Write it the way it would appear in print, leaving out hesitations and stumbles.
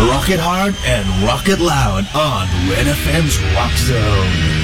Rock it hard and rock it loud on Red FM's Rock Zone.